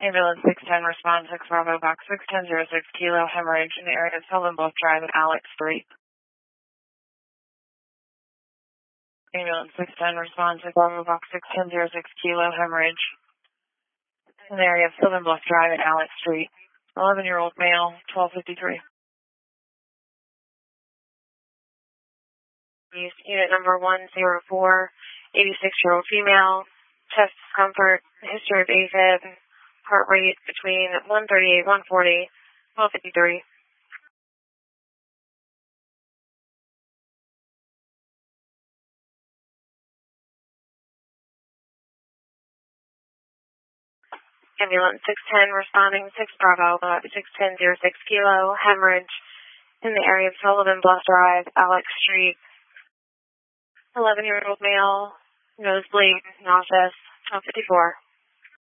Ambulance 610, respond 6 Bravo, box 61006, kilo, hemorrhage in the area of Sylvan Bluff Drive and Alex Street. Ambulance 610, respond 6 Bravo, box 61006, kilo, hemorrhage in the area of Sylvan Bluff Drive and Alex Street. 11-year-old male, 1253. Unit number 104, 86-year-old female, chest discomfort, history of AFib, heart rate between 138, 140, 1253. Ambulance 610 responding 6 Bravo, 61006 kilo, hemorrhage in the area of Sullivan Bluff Drive, Alex Street. 11-year-old male, nosebleed, nauseous, 1254.